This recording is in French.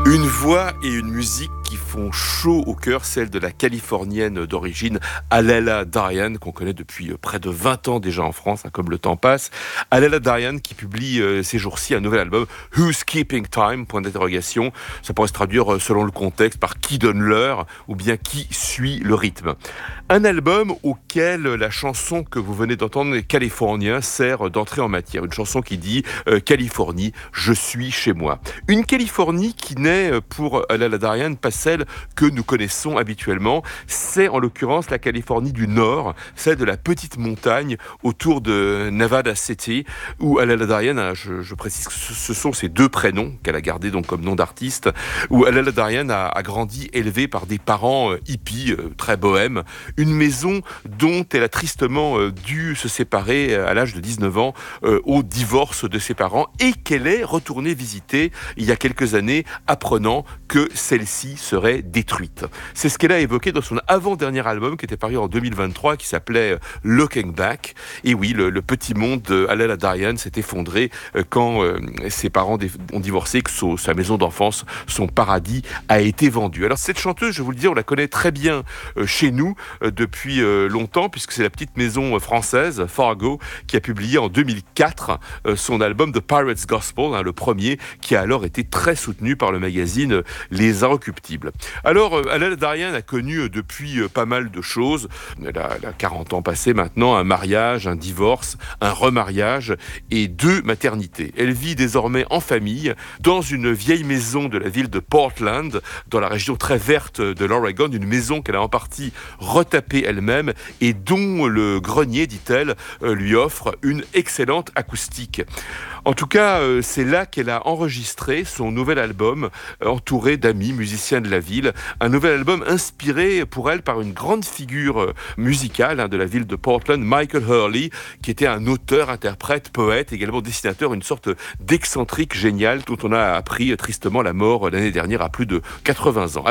Une voix et une musique qui font chaud au cœur, celle de la Californienne d'origine Alela Diane, qu'on connaît depuis près de 20 ans déjà en France, comme le temps passe. Alela Diane qui publie ces jours-ci un nouvel album, Who's Keeping Time, point d'interrogation. Ça pourrait se traduire selon le contexte par qui donne l'heure ou bien qui suit le rythme. Un album auquel la chanson que vous venez d'entendre, California, sert d'entrée en matière. Une chanson qui dit Californie, je suis chez moi. Une Californie qui n'est pour Alela Diane pas celle que nous connaissons habituellement. C'est en l'occurrence la Californie du Nord, celle de la petite montagne autour de Nevada City, où Alela Diane, je précise que ce sont ses deux prénoms qu'elle a gardés donc comme nom d'artiste, où Alela Diane a grandi élevée par des parents hippies, très bohèmes, une maison dont elle a tristement dû se séparer à l'âge de 19 ans au divorce de ses parents et qu'elle est retournée visiter il y a quelques années, apprenant que celle-ci serait détruite. C'est ce qu'elle a évoqué dans son avant-dernier album qui était paru en 2023, qui s'appelait Looking Back. Et oui, le petit monde d'Alela Diane s'est effondré quand ses parents ont divorcé, que sa maison d'enfance, son paradis, a été vendu. Alors cette chanteuse, je vous le dis, on la connaît très bien chez nous depuis longtemps, puisque c'est la petite maison française, Fargo, qui a publié en 2004 son album The Pirate's Gospel, le premier, qui a alors été très soutenu par le magazine Les Inrecuptibles. Alors, Alela Diane a connu depuis pas mal de choses. Elle a 40 ans passés maintenant, un mariage, un divorce, un remariage et 2 maternités. Elle vit désormais en famille dans une vieille maison de la ville de Portland, dans la région très verte de l'Oregon, une maison qu'elle a en partie retapée elle-même et dont le grenier, dit-elle, lui offre une excellente acoustique. En tout cas, c'est là qu'elle a enregistré son nouvel album, entouré d'amis musiciens de la ville. Un nouvel album inspiré pour elle par une grande figure musicale de la ville de Portland, Michael Hurley, qui était un auteur, interprète, poète, également dessinateur, une sorte d'excentrique génial dont on a appris tristement la mort l'année dernière à plus de 80 ans.